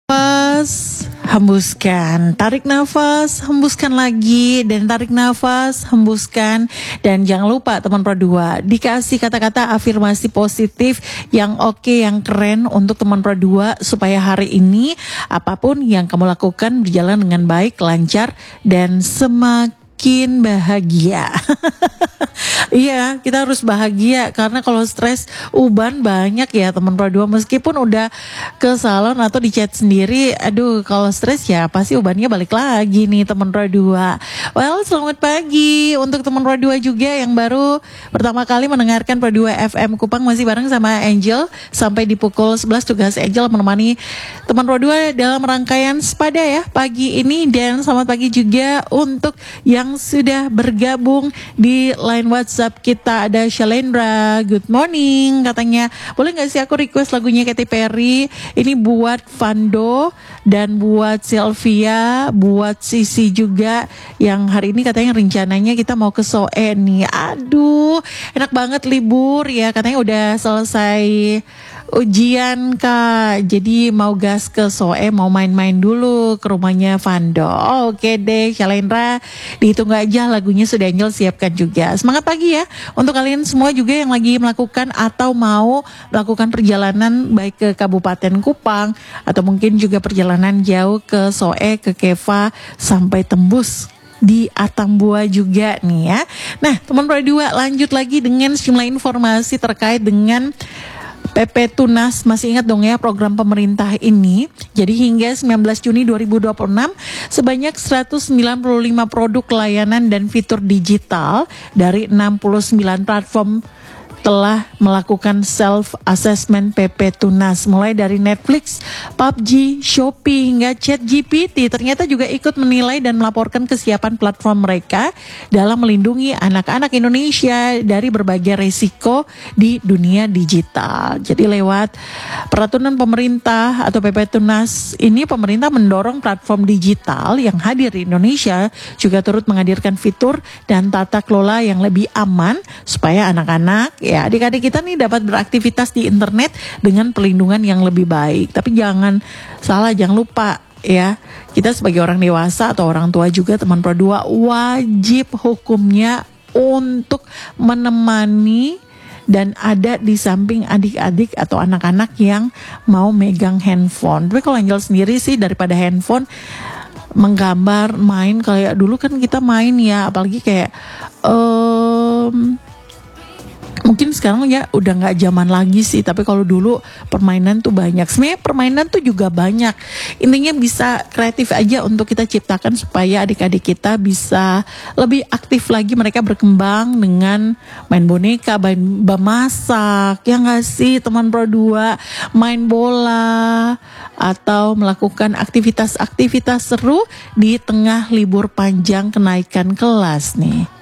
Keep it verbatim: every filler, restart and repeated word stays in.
Nafas, hembuskan, tarik nafas, hembuskan lagi, dan tarik nafas, hembuskan. Dan jangan lupa teman Pro dua, dikasih kata-kata afirmasi positif yang oke, yang keren untuk teman Pro dua, supaya hari ini apapun yang kamu lakukan berjalan dengan baik, lancar, dan semakin bahagia. Iya, kita harus bahagia karena kalau stres uban banyak ya teman Pro dua, meskipun udah ke salon atau di chat sendiri, aduh kalau stres ya pasti ubannya balik lagi nih teman Pro dua. Well, selamat pagi untuk teman Pro dua juga yang baru pertama kali mendengarkan Pro dua F M Kupang, masih bareng sama Angel sampai di pukul sebelas. Tugas Angel menemani teman Pro dua dalam rangkaian Sepada ya pagi ini. Dan selamat pagi juga untuk yang sudah bergabung di line WhatsApp kita. Ada Shalendra, good morning, katanya boleh gak sih aku request lagunya Katy Perry, ini buat Vando dan buat Sylvia, buat Sisi juga yang hari ini katanya rencananya kita mau ke Soe nih. Aduh enak banget libur ya, katanya udah selesai ujian Kak, jadi mau gas ke Soe, mau main-main dulu ke rumahnya Vando. Oh, oke deh Shalendra, dihitung aja lagunya sudah Angel siapkan juga. Semangat pagi ya untuk kalian semua juga yang lagi melakukan atau mau melakukan perjalanan baik ke Kabupaten Kupang atau mungkin juga perjalanan jauh ke Soe, ke Keva sampai tembus di Atambua juga nih ya. Nah teman Pro dua, lanjut lagi dengan sejumlah informasi terkait dengan P P Tunas. Masih ingat dong ya program pemerintah ini. Jadi hingga sembilan belas Juni dua ribu dua puluh enam sebanyak seratus sembilan puluh lima produk layanan dan fitur digital dari enam puluh sembilan platform telah melakukan self-assessment P P Tunas, mulai dari Netflix, P U B G, Shopee, hingga ChatGPT ternyata juga ikut menilai dan melaporkan kesiapan platform mereka dalam melindungi anak-anak Indonesia dari berbagai resiko di dunia digital. Jadi lewat peraturan pemerintah atau P P Tunas ini, pemerintah mendorong platform digital yang hadir di Indonesia juga turut menghadirkan fitur dan tata kelola yang lebih aman supaya anak-anak ya adik-adik kita nih dapat beraktivitas di internet dengan perlindungan yang lebih baik. Tapi jangan salah, jangan lupa ya, kita sebagai orang dewasa atau orang tua juga teman Pro dua wajib hukumnya untuk menemani dan ada di samping adik-adik atau anak-anak yang mau megang handphone. Tapi kalau Angel sendiri sih daripada handphone, menggambar, main kayak dulu kan kita main ya, apalagi kayak um, mungkin sekarang ya udah nggak zaman lagi sih, tapi kalau dulu permainan tuh banyak. Sebenarnya permainan tuh juga banyak. Intinya bisa kreatif aja untuk kita ciptakan supaya adik-adik kita bisa lebih aktif lagi, mereka berkembang dengan main boneka, main memasak, ya nggak sih teman Pro dua, main bola atau melakukan aktivitas-aktivitas seru di tengah libur panjang kenaikan kelas nih.